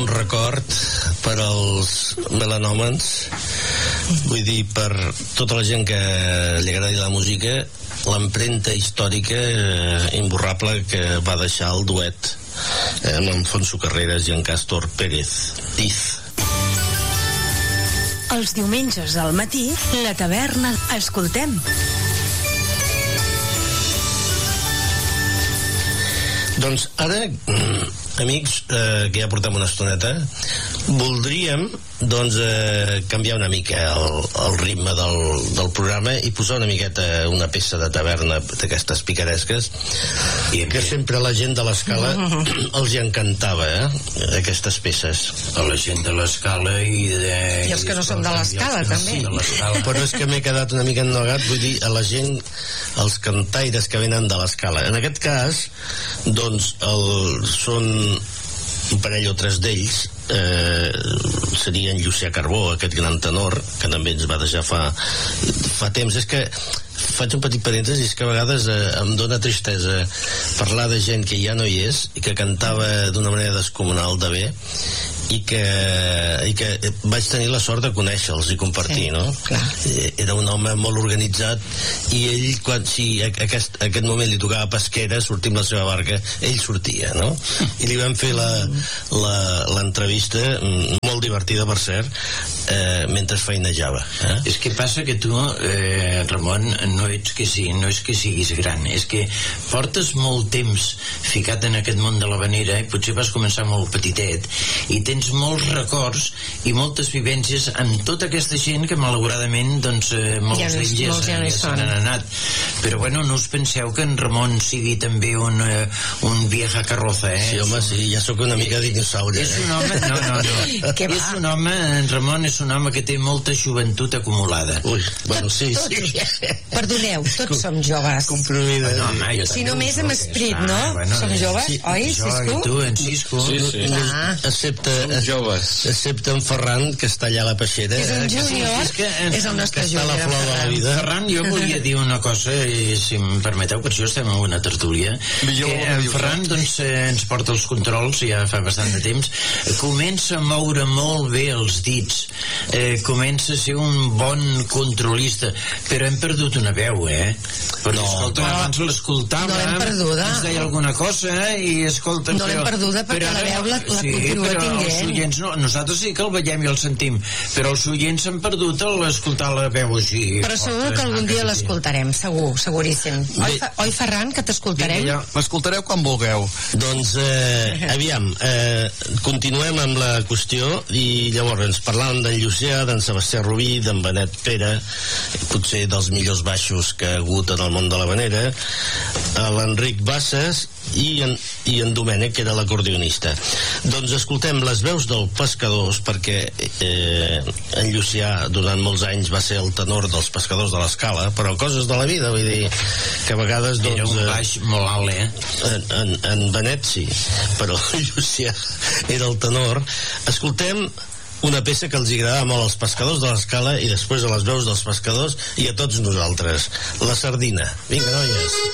Un record per als melanòmens, vull dir, per tota la gent que li agradi la música, l'empremta històrica imborrable que va deixar el duet amb Alfonso Carreras i en Càstor Pérez Diz. Els diumenges al matí, La Taverna. Escoltem. Doncs ara, amics, que ja portem una estoneta, voldríem canviar una mica el ritme del programa i posar una miqueta una peça de taverna d'aquestes picaresques que sempre la gent de l'Escala els hi encantava, aquestes peces. A la gent de l'Escala i els que no són de l'Escala, també. Però és que m'he quedat una mica ennogat, vull dir, a la gent, els cantaires que venen de l'Escala. En aquest cas, doncs, són un parell o tres d'ells, serien Llucià Carbó, aquest gran tenor que també ens va deixar fa temps. És que faig un petit parèntesi, és que a vegades em dóna tristesa parlar de gent que ja no hi és i que cantava d'una manera descomunal de bé i que vaig tenir la sort de conèixer-los i compartir, sí, no? Clar. Era un home molt organitzat i ell, quan aquest moment li tocava pesquera, sortir amb la seva barca, ell sortia, no? I li van fer l'entrevista, molt divertida, per cert, mentre feinejava. És que passa que tu, Ramon, no és que siguis gran, és que portes molt temps ficat en aquest món de l'havanera i potser vas començar molt petitet i tens molts records i moltes vivències amb tota aquesta gent que malauradament doncs molts d'ells ja se n'han anat. Però bueno, no us penseu que en Ramon sigui també un vieja carroza, Sí, home, sí, ja sóc una mica dinosaure. És un home, no. És un home, en Ramon és un home que té molta joventut acumulada. Ui, bueno, sí. Perdoneu, tots som joves. Compromida. Si només amb esperit, no? Som joves, oi, Cisco? Jo i tu, en Cisco. Sí. Excepte en Ferran, que està allà a la peixera. És un júnior, és el nostre júnior. Que està a la flor de la vida. Ferran, jo volia dir una cosa, si em permeteu, per això estem en una tertúlia, que en Ferran doncs, ens porta els controls ja fa bastant de temps, comença a moure molt bé els dits, comença a ser un bon controlista, però hem perdut una veu, Però, escolta, abans l'escoltàvem, no l'hem perduda, ens deia alguna cosa i escolta... No l'hem perduda perquè la veu la continua tinguent. Nosaltres sí que el veiem i el sentim, però els oients han perdut l'escoltar la veu així. Però segur que algun dia l'escoltarem, seguríssim. Oi, Ferran, que t'escoltarem? M'escoltareu quan vulgueu. Doncs, aviam, continuem amb la qüestió i llavors parlàvem d'en Llucià, d'en Sebastià Rubí, d'en Benet Pere, potser dels millors baixos que ha hagut en el món de l'havanera, l'Enric Bassas i en Domènec, que era l'acordionista. Doncs escoltem les veus del Pescadors, perquè en Llucià durant molts anys va ser el tenor dels Pescadors de l'Escala, però coses de la vida, vull dir que a vegades doncs, era un baix molt alt, en Benet sí, però Llucià era el tenor. Escoltem una peça que els agradava molt als Pescadors de l'Escala i després a les veus dels Pescadors i a tots nosaltres, La Sardina. Vinga, noies.